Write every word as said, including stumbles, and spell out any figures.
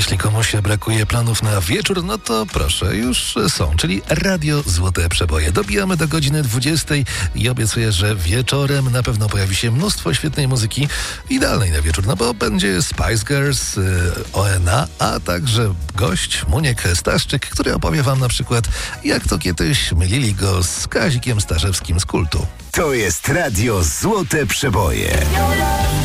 Jeśli komuś brakuje planów na wieczór, no to proszę, już są, czyli Radio Złote Przeboje. Dobijamy do godziny dwudziestej i obiecuję, że wieczorem na pewno pojawi się mnóstwo świetnej muzyki, idealnej na wieczór, no bo będzie Spice Girls, O N A, a także gość Muniek Staszczyk, który opowie wam na przykład, jak to kiedyś mylili go z Kazikiem Starzewskim z Kultu. To jest Radio Złote Przeboje.